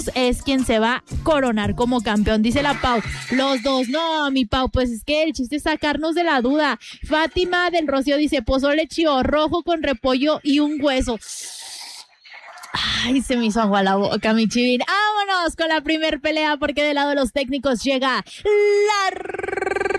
es quien se va a coronar como campeón, dice la Pau. Los dos, no, mi Pau, pues es que el chiste es sacarnos de la duda. Fátima del Rocío dice pozole chío rojo con repollo y un hueso. Ay, se me hizo agua la boca, mi chivín. Vámonos con la primer pelea porque del lado de los técnicos llega la